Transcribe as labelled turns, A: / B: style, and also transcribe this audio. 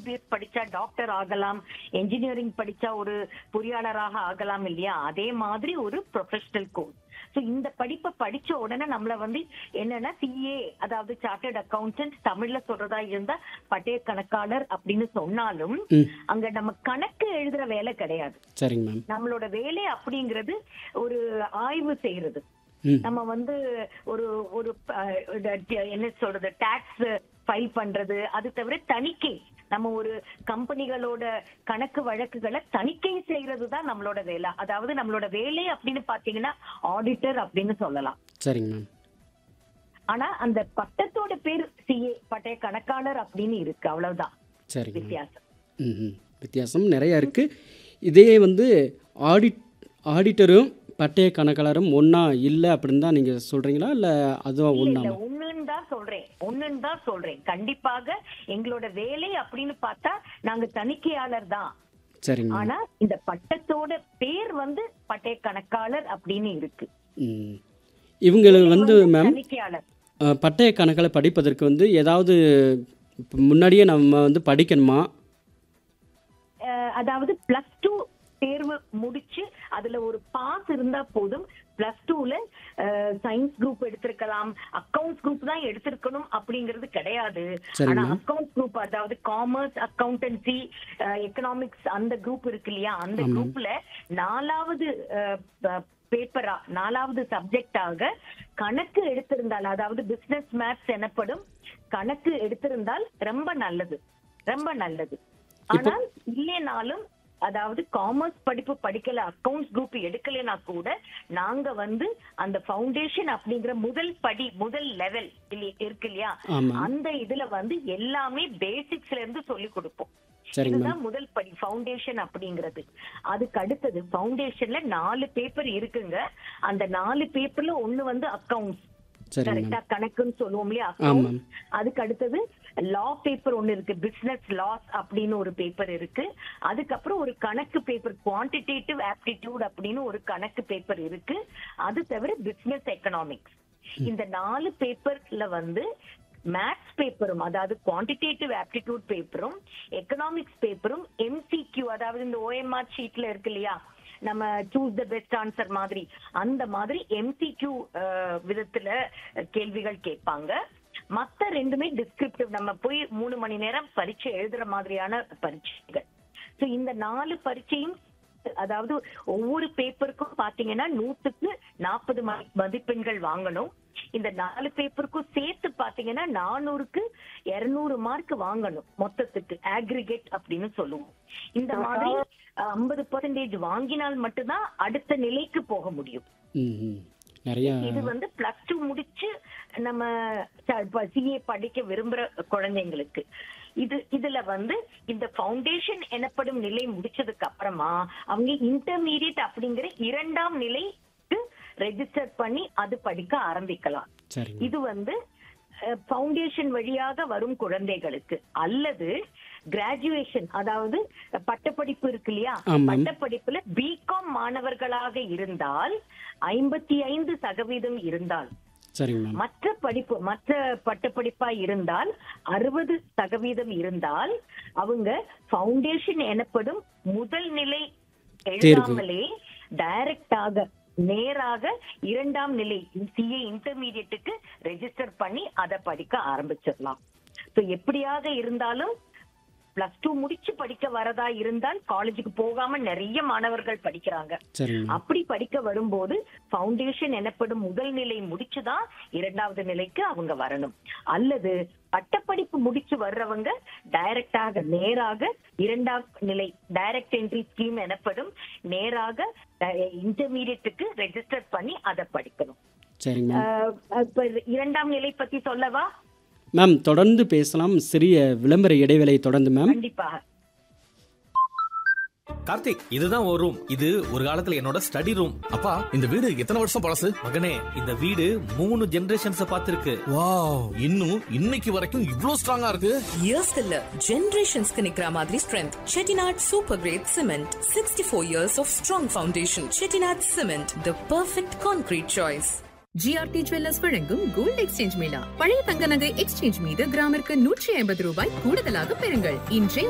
A: MBBS படிச்சா doctor ஆகலாம், engineering படிச்சா ஒரு பொறியாளராக ஆகலாம் இல்லையா, அதே மாதிரி ஒரு ப்ரொஃபஷனல் கோர்ஸ். சோ இந்த படிப்பை படிச்ச உடனே நம்மள வந்து என்னன்னா CA, அதாவது சார்ட்டர்ட் அக்கவுண்டன்ட், தமிழ்ல சொல்றதா இருந்தா பட்டய கணக்காளர் அப்படின்னு சொன்னாலும் அங்க நம்ம கணக்கு எழுதுற வேலை கிடையாது.
B: சரிங்க மேம்.
A: நம்மளோட வேலை அப்படிங்கிறது ஒரு ஆய்வு செய்யறது. நம்ம வந்து ஒரு ஒரு என்ன சொல்றது, டாக்ஸ் ஃபைல் பண்றது, அது தவிர தணிக்கை, நம்ம ஒரு கம்பெனிகளோட கணக்கு வழக்குகளை தணிக்கை செய்யறது தான் நம்மளோட வேலை. அதாவது நம்மளோட வேலை அப்படின்னு பாத்தீங்கன்னா ஆடிட்டர் அப்படின்னு சொல்லலாம்.
B: சரிங்க மேம்.
A: ஆனா அந்த பட்டத்தோட பேர் CA, பட்டய கணக்காளர் அப்படின்னு இருக்கு, அவ்வளவுதான் வித்தியாசம்.
B: வித்தியாசம் நிறைய இருக்கு. இதே வந்து ஆடிட்டரும் பட்டய கணக்காளரும் ஒன்னா இல்லை அப்படின்னு தான் நீங்க சொல்றீங்களா, இல்ல அதுவும் ஒண்ணா?
A: ஒண்ணுன்னு தான் சொல்றேன். கண்டிப்பாக எங்களோட வேலை அப்படின்னு பார்த்தா நாங்க தணிக்கையாளர் தான்.
B: சரிங்க.
A: ஆனா இந்த பட்டத்தோட பேர் வந்து பட்டய கணக்காளர் அப்படின்னு இருக்கு.
B: இவங்க வந்து மேம்
A: தணிக்கையாளர்
B: பட்டய கணக்காளர் படிப்பதற்கு வந்து ஏதாவது முன்னாடியே நம்ம வந்து படிக்கணுமா?
A: அதாவது +2 தேர்வு முடிச்சு அதுல ஒரு பாஸ் இருந்தா போதும். +2ல சயின்ஸ் குரூப் எடுத்திருக்கலாம், அக்கவுண்ட்ஸ் குரூப் தான் எடுத்திருக்கணும் அப்படிங்கிறது கிடையாது. ஆனா அக்கவுண்ட்ஸ் குரூப், அதாவது காமர்ஸ், அக்கவுண்டன்சி, எக்கனாமிக்ஸ், அந்த குரூப் இருக்கு இல்லையா, அந்த குரூப்ல 4வது பேப்பரா 4வது சப்ஜெக்டாக கணக்கு எடுத்திருந்தால், அதாவது பிசினஸ் மேத்ஸ் எனப்படும் கணக்கு எடுத்திருந்தால் ரொம்ப நல்லது, ரொம்ப நல்லது. ஆனால் இல்லைனாலும், அதாவது காமர்ஸ் படிப்பு படிக்கல, அக்கவுண்ட்ஸ் குரூப் எடுக்கலைன்னா கூட நாங்க வந்து அந்த ஃபவுண்டேஷன் அப்படிங்கிற முதல் லெவல் இருக்கு இல்லையா, அந்த இதுல வந்து எல்லாமே பேசிக்ஸ்ல இருந்து சொல்லி கொடுப்போம். இதுதான் முதல் படி, ஃபவுண்டேஷன் அப்படிங்கிறது. அதுக்கு அடுத்தது ஃபவுண்டேஷன்ல 4 பேப்பர் இருக்குங்க. அந்த 4 பேப்பர்ல ஒண்ணு வந்து அக்கவுண்ட்ஸ், கரெக்டா கணக்குன்னு சொல்லுவோம் இல்லையா, அக்கவுண்ட்ஸ். அதுக்கு அடுத்தது லா பேப்பர் ஒண்ணு இருக்கு, பிசினஸ் லாஸ் அப்படின்னு ஒரு பேப்பர் இருக்கு. அதுக்கப்புறம் ஒரு கணக்கு பேப்பர், குவான்டிடேட்டிவ் ஆப்டிடியூட் அப்படின்னு ஒரு கணக்கு பேப்பர் இருக்கு. அது தவிர பிசினஸ் எக்கனாமிக்ஸ். இந்த 4 பேப்பர்ல வந்து மேத்ஸ் பேப்பரும், அதாவது குவான்டிடேட்டிவ் ஆப்டிடியூட் பேப்பரும் எக்கனாமிக்ஸ் பேப்பரும் MCQ, அதாவது இந்த OMR ஷீட்ல இருக்கு இல்லையா, நம்ம சூஸ் த பெஸ்ட் ஆன்சர் மாதிரி, அந்த மாதிரி MCQ விதத்துல கேள்விகள் கேட்பாங்க. மத்த ரெண்டுமே டிஸ்கிரிப்டிவ், நம்ம போய் 3 மணி நேரம் பரீட்சை எழுதுற மாதிரியான பரீட்சைகள். சோ இந்த 4 பரீட்சையும், அதாவது ஒவ்வொரு பேப்பருக்கும் பாத்தீங்கன்னா 100க்கு 40 மதிப்பெண்கள் வாங்கணும். இந்த 4 பேப்பருக்கும் சேர்த்து பாத்தீங்கன்னா 400க்கு 200 மார்க் வாங்கணும் மொத்தத்துக்கு, ஆக்ரிகேட் அப்படின்னு சொல்லுவோம். இந்த மாதிரி 50% வாங்கினால் மட்டும்தான் அடுத்த நிலைக்கு போக முடியும். இது வந்து +2 முடிச்சு நம்ம CA படிக்க விரும்புற குழந்தைங்களுக்கு. இதுல வந்து இந்த ஃபவுண்டேஷன் எனப்படும் நிலை முடிச்சதுக்கு அப்புறமா அவங்க இன்டர்மீடியட் அப்படிங்கிற 2ஆம் நிலைக்கு ரெஜிஸ்டர் பண்ணி அது படிக்க ஆரம்பிக்கலாம். இது வந்து ஃபவுண்டேஷன் வழியாக வரும் குழந்தைகளுக்கு. அல்லது கிராஜுவேஷன், அதாவது பட்டப்படிப்பு இருக்கு இல்லையா, பட்டப்படிப்புல BCom மாணவர்களாக இருந்தால் 55% இருந்தால், மற்ற பட்டப்படிப்பா இருந்தால் 60% இருந்தால் அவங்க ஃபவுண்டேஷன் எனப்படும் முதல் நிலை எழுதாமலே டைரக்டாக நேராக 2ஆம் நிலை CA இன்டர்மீடியட்டுக்கு ரெஜிஸ்டர் பண்ணி அதை படிக்க ஆரம்பிச்சிடலாம். எப்படியாக இருந்தாலும் +2 முடிச்சு படிக்க வரதா இருந்தால் காலேஜுக்கு போகாம நிறைய மாணவர்கள் படிக்கிறாங்க. அப்படி படிக்க வரும்போது ஃபவுண்டேஷன் எனப்படும் முதல் நிலை முடிச்சுதான் 2வது நிலைக்கு அவங்க வரணும். அல்லது பட்டப்படிப்பு முடிச்சு வர்றவங்க டைரக்டாக நேராக 2ஆம் நிலை டைரக்ட் என்ட்ரி ஸ்கீம் எனப்படும் நேராக இன்டர்மீடியட்டுக்கு ரெஜிஸ்டர் பண்ணி அதை படிக்கணும். 2ஆம் நிலை பத்தி சொல்லவா
B: மேம்? தொடர்ந்து பேசலாம், சிறிய விளம்பர இடைவேளை தொடர்ந்து மேம்.
A: கண்டிப்பாக.
C: கார்த்திக், இதுதான் ஒரு ரூம். இது ஒரு காலத்துல என்னோட ஸ்டடி ரூம். அப்பா, இந்த வீடு எத்தனை வருஷம் பழசு? மகனே, இந்த வீடு 3 ஜெனரேஷன்ஸ் பார்த்திருக்கு. வாவ், இன்னும் இன்னைக்கு வரைக்கும் இவ்ளோ ஸ்ட்ராங்கா இருக்கு.
D: இயர்ஸ் இல்ல, ஜெனரேஷன்ஸ்க்கு நிக்கிற மாதிரி strength. Chettinad super great cement, 64 years of strong foundation. Chettinad cement, the perfect concrete choice.
E: GRT jewellers வழங்கும் கோல்ட் எக்ஸ்சேஞ்ச் மேளா. பழைய தங்க நகை எக்ஸ்சேஞ்ச் மீது கிராமிற்கு 150 ரூபாய் கூடுதலாக பெறுங்கள். இன்றே